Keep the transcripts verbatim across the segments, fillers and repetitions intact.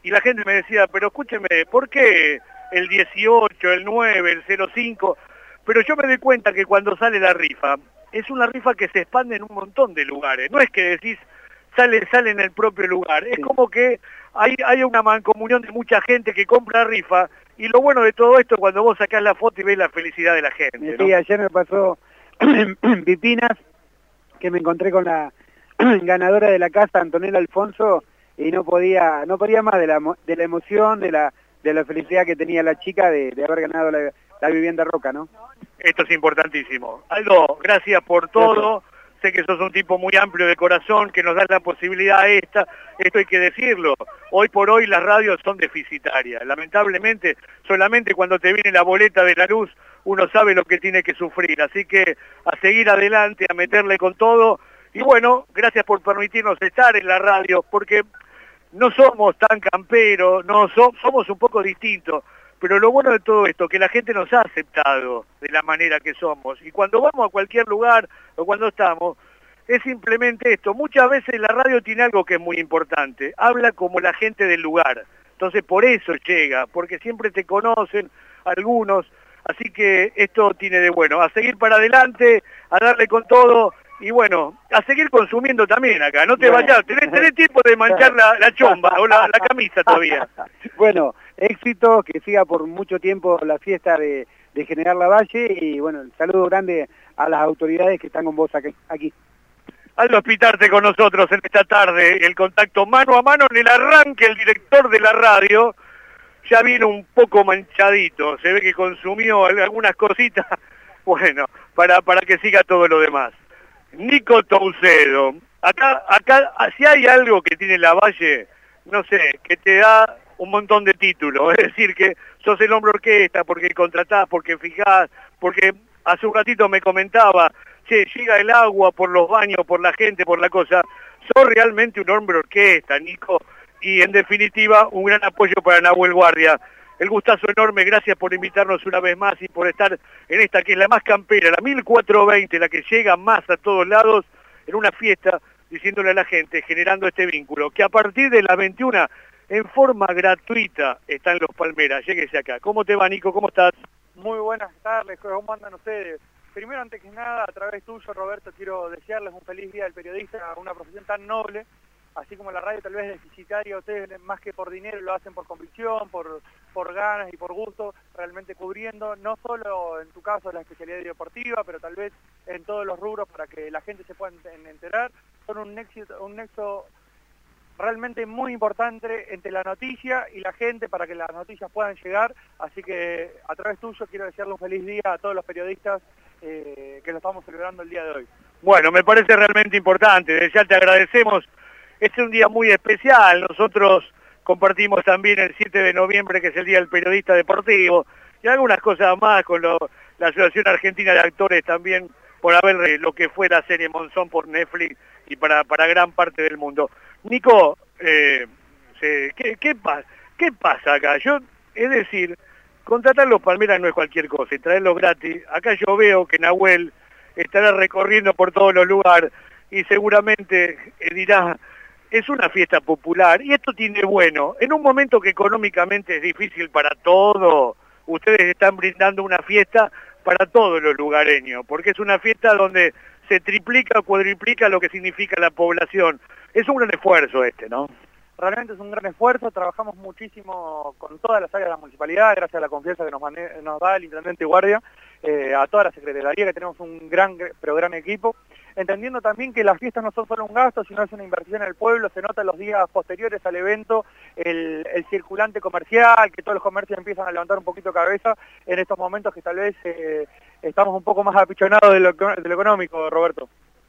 y la gente me decía, pero escúcheme, ¿por qué el dieciocho, el nueve, el cero cinco? Pero yo me doy cuenta que cuando sale la rifa, es una rifa que se expande en un montón de lugares. No es que decís, sale, sale en el propio lugar. Es Sí. como que hay, hay una mancomunión de mucha gente que compra rifa, y lo bueno de todo esto cuando vos sacás la foto y ves la felicidad de la gente, ¿no? Sí, ayer me pasó en Pipinas que me encontré con la ganadora de la casa, Antonella Alfonso, y no podía no podía más de la, de la emoción, de la de la felicidad que tenía la chica de, de haber ganado la, la vivienda Roca, ¿no? Esto es importantísimo. Aldo, gracias por todo. Sé que sos un tipo muy amplio de corazón, que nos da la posibilidad esta. Esto hay que decirlo. Hoy por hoy las radios son deficitarias. Lamentablemente, solamente cuando te viene la boleta de la luz, uno sabe lo que tiene que sufrir. Así que a seguir adelante, a meterle con todo. Y bueno, gracias por permitirnos estar en la radio, porque no somos tan camperos, no so, somos un poco distintos. Pero lo bueno de todo esto, que la gente nos ha aceptado de la manera que somos. Y cuando vamos a cualquier lugar o cuando estamos, es simplemente esto. Muchas veces la radio tiene algo que es muy importante. Habla como la gente del lugar. Entonces por eso llega, porque siempre te conocen algunos. Así que esto tiene de bueno. A seguir para adelante, a darle con todo. Y bueno, a seguir consumiendo también acá. No te Bueno. vayas, tenés, tenés tiempo de manchar la, la chomba o la, la camisa todavía. Bueno, éxito, que siga por mucho tiempo la fiesta de, de General Lavalle y bueno, el saludo grande a las autoridades que están con vos aquí. Aldo Espitarte con nosotros en esta tarde, el contacto mano a mano en el arranque, el director de la radio ya vino un poco manchadito, se ve que consumió algunas cositas, bueno, para, para que siga todo lo demás. Nico Toucedo, acá, acá, si hay algo que tiene Lavalle, no sé, que te da un montón de títulos, es decir, que sos el hombre orquesta, porque contratás, porque fijás, porque hace un ratito me comentaba, che, llega el agua por los baños, por la gente, por la cosa, sos realmente un hombre orquesta, Nico, y en definitiva, un gran apoyo para Nahuel Guardia. El gustazo enorme, gracias por invitarnos una vez más y por estar en esta que es la más campera, la mil cuatrocientos veinte, la que llega más a todos lados, en una fiesta, diciéndole a la gente, generando este vínculo, que a partir de las veintiuna, en forma gratuita, están los Palmeras. Lléguese acá. ¿Cómo te va, Nico? ¿Cómo estás? Muy buenas tardes, ¿cómo andan ustedes? Primero, antes que nada, a través tuyo, Roberto, quiero desearles un feliz día del periodista, una profesión tan noble. Así como la radio tal vez es deficitaria, ustedes más que por dinero lo hacen por convicción, por, por ganas y por gusto, realmente cubriendo, no solo en tu caso la especialidad deportiva, pero tal vez en todos los rubros para que la gente se pueda enterar. Son un nexo, un nexo realmente muy importante entre la noticia y la gente para que las noticias puedan llegar. Así que a través tuyo quiero desearle un feliz día a todos los periodistas eh, que lo estamos celebrando el día de hoy. Bueno, me parece realmente importante, desde ya te agradecemos. Este es un día muy especial, nosotros compartimos también el siete de noviembre, que es el Día del Periodista Deportivo, y algunas cosas más con lo, la Asociación Argentina de Actores también, por haber lo que fue la serie Monzón por Netflix y para, para gran parte del mundo. Nico, eh, ¿qué, qué, pasa, ¿qué pasa acá? Yo, es decir, contratar los Palmeras no es cualquier cosa, y traerlos gratis. Acá yo veo que Nahuel estará recorriendo por todos los lugares, y seguramente eh, dirá... Es una fiesta popular y esto tiene bueno. En un momento que económicamente es difícil para todo, ustedes están brindando una fiesta para todos los lugareños, porque es una fiesta donde se triplica o cuadriplica lo que significa la población. Es un gran esfuerzo este, ¿no? Realmente es un gran esfuerzo, trabajamos muchísimo con todas las áreas de la municipalidad, gracias a la confianza que nos, nos da el Intendente Guardia, eh, a toda la Secretaría, que tenemos un gran, pero gran equipo, entendiendo también que las fiestas no son solo un gasto, sino es una inversión en el pueblo. Se nota en los días posteriores al evento el, el circulante comercial, que todos los comercios empiezan a levantar un poquito cabeza en estos momentos que tal vez eh, estamos un poco más apichonados de lo, de lo económico, Roberto.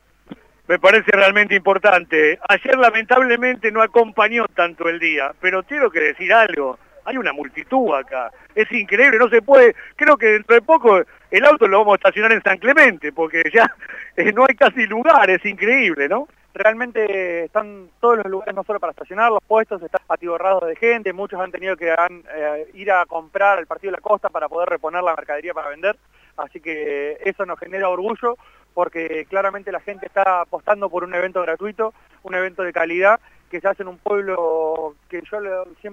Me parece realmente importante. Ayer lamentablemente no acompañó tanto el día, pero tengo que decir algo. Hay una multitud acá. Es increíble, no se puede... Creo que dentro de poco el auto lo vamos a estacionar en San Clemente, porque ya eh, no hay casi lugar, es increíble, ¿no? Realmente están todos los lugares, no solo para estacionar, los puestos están atiborrados de gente, muchos han tenido que han, eh, ir a comprar al Partido de la Costa para poder reponer la mercadería para vender, así que eso nos genera orgullo, porque claramente la gente está apostando por un evento gratuito, un evento de calidad, que se hace en un pueblo que yo siempre